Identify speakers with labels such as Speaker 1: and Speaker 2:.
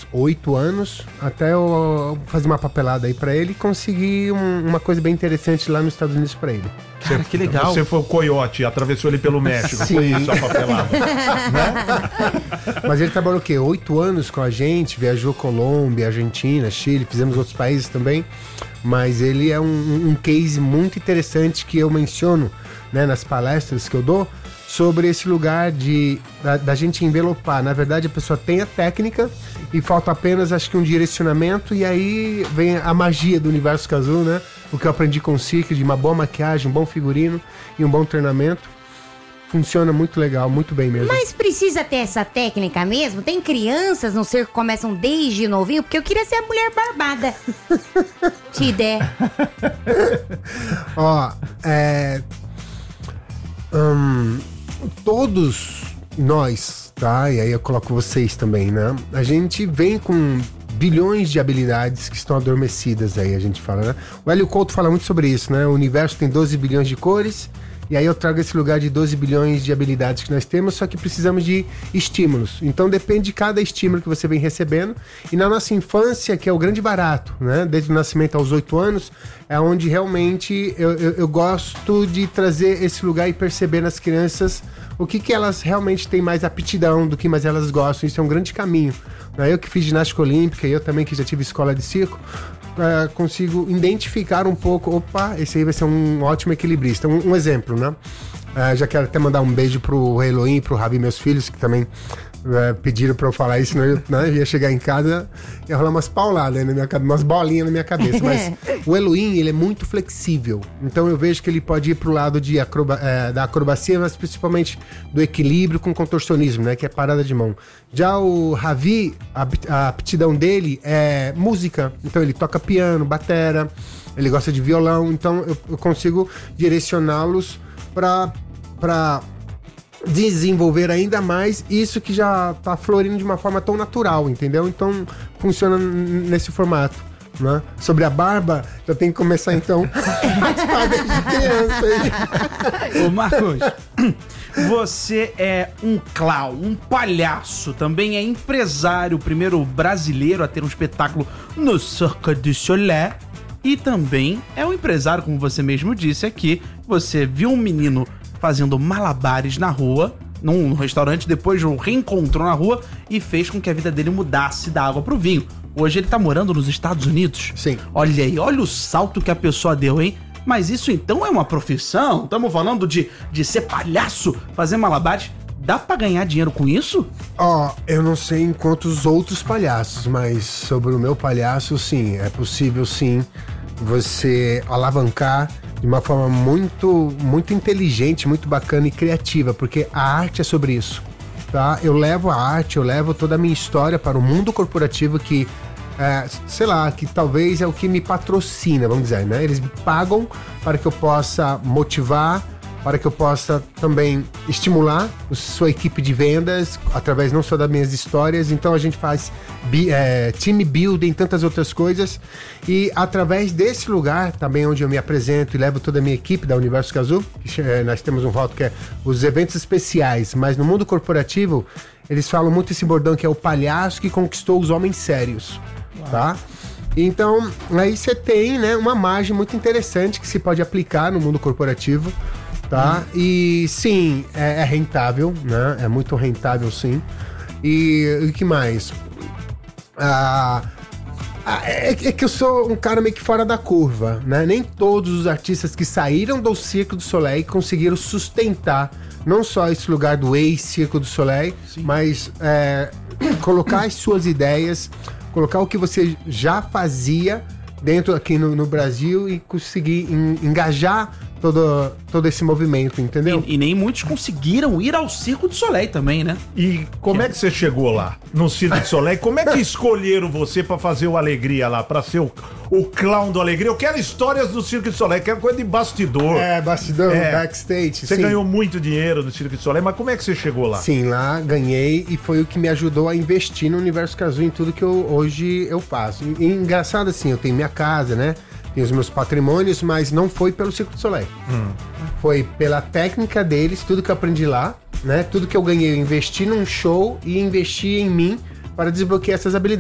Speaker 1: 8 anos, até eu fazer uma papelada aí pra ele e conseguir uma coisa bem interessante lá nos Estados Unidos pra ele.
Speaker 2: Cara, que legal.
Speaker 3: Você foi o coiote, atravessou ele pelo México.
Speaker 1: Sim.
Speaker 3: Foi isso a papelada.
Speaker 1: Mas ele trabalhou o quê? 8 anos com a gente, viajou Colômbia, Argentina, Chile, fizemos outros países também. Mas ele é um case muito interessante que eu menciono, né, nas palestras que eu dou, sobre esse lugar da gente envelopar. Na verdade, a pessoa tem a técnica e falta apenas, acho que, um direcionamento, e aí vem a magia do Universo Cazzu, né? O que eu aprendi com o circo, de uma boa maquiagem, um bom figurino e um bom treinamento. Funciona muito legal, muito bem mesmo.
Speaker 4: Mas precisa ter essa técnica mesmo? Tem crianças no circo que começam desde novinho? Porque eu queria ser a mulher barbada. Se der.
Speaker 1: Ó, todos nós, tá? E aí eu coloco vocês também, né? A gente vem com bilhões de habilidades que estão adormecidas aí, a gente fala, né? O Hélio Couto fala muito sobre isso, né? O universo tem 12 bilhões de cores, e aí eu trago esse lugar de 12 bilhões de habilidades que nós temos, só que precisamos de estímulos. Então depende de cada estímulo que você vem recebendo. E na nossa infância, que é o grande barato, né? Desde o nascimento aos 8 anos, é onde realmente eu gosto de trazer esse lugar e perceber nas crianças o que elas realmente têm mais aptidão, do que mais elas gostam. Isso é um grande caminho. Eu que fiz ginástica olímpica, e eu também que já tive escola de circo, consigo identificar um pouco, opa, esse aí vai ser um ótimo equilibrista. Um exemplo, né? Já quero até mandar um beijo pro Elohim e pro Rabi, meus filhos, que também pediram pra eu falar isso, senão eu ia chegar em casa e ia rolar umas pauladas na minha cabeça, umas bolinhas na minha cabeça. Mas o Elohim, ele é muito flexível. Então eu vejo que ele pode ir pro lado da acrobacia, mas principalmente do equilíbrio com contorcionismo, né? Que é parada de mão. Já o Ravi, a aptidão dele é música. Então ele toca piano, batera, ele gosta de violão. Então eu consigo direcioná-los para desenvolver ainda mais isso que já tá florindo de uma forma tão natural, entendeu? Então funciona nesse formato, né? Sobre a barba, já tem que começar então a participar desde criança aí.
Speaker 2: Ô Marcos, você é um clown, um palhaço, também é empresário, o primeiro brasileiro a ter um espetáculo no Cirque du Soleil, e também é um empresário, como você mesmo disse aqui. Você viu um menino fazendo malabares na rua, num restaurante, depois o reencontrou na rua e fez com que a vida dele mudasse da água pro vinho. Hoje ele tá morando nos Estados Unidos.
Speaker 1: Sim.
Speaker 2: Olha aí, olha o salto que a pessoa deu, hein? Mas isso então é uma profissão? Estamos falando de ser palhaço, fazer malabares. Dá pra ganhar dinheiro com isso?
Speaker 1: Eu não sei em quantos outros palhaços, mas sobre o meu palhaço, sim, é possível sim você alavancar de uma forma muito, muito inteligente, muito bacana e criativa, porque a arte é sobre isso, tá? Eu levo a arte, eu levo toda a minha história para o mundo corporativo que, sei lá, que talvez é o que me patrocina, vamos dizer, né? Eles me pagam para que eu possa motivar, para que eu possa também estimular a sua equipe de vendas, através não só das minhas histórias. Então a gente faz team building, tantas outras coisas, e através desse lugar também onde eu me apresento e levo toda a minha equipe da Universo Cazzu, nós temos um rótulo que é os eventos especiais, mas no mundo corporativo eles falam muito esse bordão que é o palhaço que conquistou os homens sérios. Uau. Tá? Então aí você tem, né, uma margem muito interessante que se pode aplicar no mundo corporativo. Tá? E sim, é rentável, né? É muito rentável, sim. E o que mais? É que eu sou um cara meio que fora da curva, né? Nem todos os artistas que saíram do Cirque du Soleil conseguiram sustentar não só esse lugar do ex-Cirque du Soleil, sim, mas colocar as suas ideias, colocar o que você já fazia dentro aqui no Brasil e conseguir engajar todo esse movimento, entendeu?
Speaker 2: E nem muitos conseguiram ir ao Cirque du Soleil também, né?
Speaker 3: E como é que você chegou lá, no Cirque du Soleil? Como é que escolheram você pra fazer o Alegria lá, pra ser o clown do Alegria? Eu quero histórias do Cirque du Soleil, quero coisa de bastidor.
Speaker 1: Bastidor, backstage.
Speaker 3: Você ganhou muito dinheiro no Cirque du Soleil, mas como é que você chegou lá?
Speaker 1: Sim, lá ganhei, e foi o que me ajudou a investir no Universo Cazzu, em tudo que hoje eu faço. E engraçado assim, eu tenho minha casa, né? Tem os meus patrimônios, mas não foi pelo Cirque du Soleil. Foi pela técnica deles, tudo que eu aprendi lá, né? Tudo que eu ganhei, eu investi num show e investi em mim para desbloquear essas habilidades.